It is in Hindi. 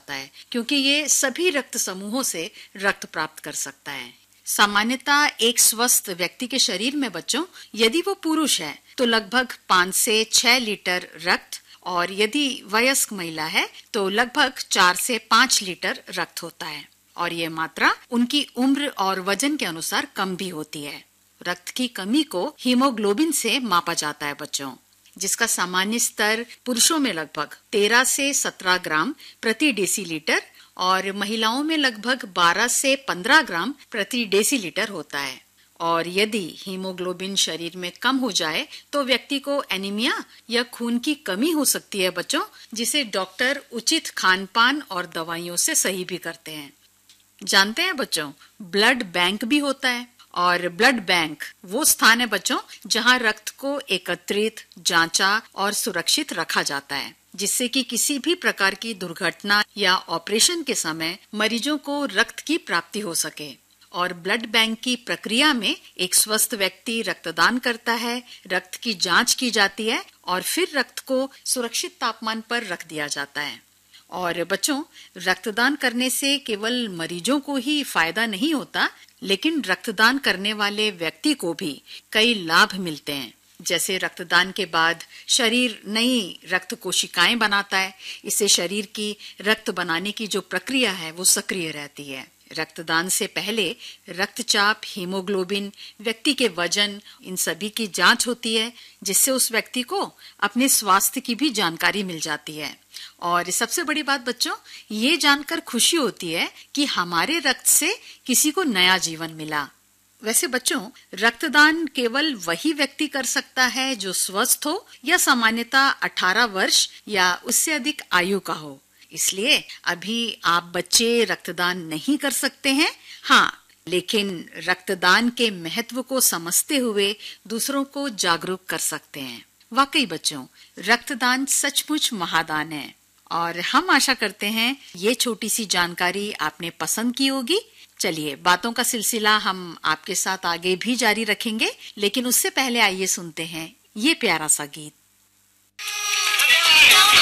जाता है, क्योंकि ये सभी रक्त समूहों से रक्त प्राप्त कर सकता है। सामान्यतः एक स्वस्थ व्यक्ति के शरीर में बच्चों, यदि वो पुरुष है तो लगभग 5 से 6 लीटर रक्त, और यदि वयस्क महिला है तो लगभग 4 से 5 लीटर रक्त होता है। और ये मात्रा उनकी उम्र और वजन के अनुसार कम भी होती है। रक्त की कमी को हीमोग्लोबिन से मापा जाता है बच्चों, जिसका सामान्य स्तर पुरुषों में लगभग 13 से 17 ग्राम प्रति डेसीलीटर और महिलाओं में लगभग 12 से 15 ग्राम प्रति डेसीलीटर होता है। और यदि हीमोग्लोबिन शरीर में कम हो जाए तो व्यक्ति को एनीमिया या खून की कमी हो सकती है बच्चों, जिसे डॉक्टर उचित खान-पान और दवाइयों से सही भी करते हैं। जानते हैं बच्चों, ब्लड बैंक भी होता है, और ब्लड बैंक वो स्थान है बच्चों जहां रक्त को एकत्रित, जांचा और सुरक्षित रखा जाता है, जिससे कि किसी भी प्रकार की दुर्घटना या ऑपरेशन के समय मरीजों को रक्त की प्राप्ति हो सके। और ब्लड बैंक की प्रक्रिया में एक स्वस्थ व्यक्ति रक्तदान करता है, रक्त की जांच की जाती है और फिर रक्त को सुरक्षित तापमान पर रख दिया जाता है। और बच्चों, रक्तदान करने से केवल मरीजों को ही फायदा नहीं होता, लेकिन रक्तदान करने वाले व्यक्ति को भी कई लाभ मिलते हैं। जैसे रक्तदान के बाद शरीर नई रक्त कोशिकाएं बनाता है, इससे शरीर की रक्त बनाने की जो प्रक्रिया है वो सक्रिय रहती है। रक्तदान से पहले रक्तचाप, हीमोग्लोबिन, व्यक्ति के वजन, इन सभी की जांच होती है, जिससे उस व्यक्ति को अपने स्वास्थ्य की भी जानकारी मिल जाती है। और सबसे बड़ी बात बच्चों, ये जानकर खुशी होती है कि हमारे रक्त से किसी को नया जीवन मिला। वैसे बच्चों, रक्तदान केवल वही व्यक्ति कर सकता है जो स्वस्थ हो या सामान्यतः 18 वर्ष या उससे अधिक आयु का हो। इसलिए अभी आप बच्चे रक्तदान नहीं कर सकते हैं, हाँ, लेकिन रक्तदान के महत्व को समझते हुए दूसरों को जागरूक कर सकते हैं। वाकई बच्चों, रक्तदान सचमुच महादान है, और हम आशा करते हैं ये छोटी सी जानकारी आपने पसंद की होगी। चलिए, बातों का सिलसिला हम आपके साथ आगे भी जारी रखेंगे, लेकिन उससे पहले आइए सुनते हैं ये प्यारा सा गीत।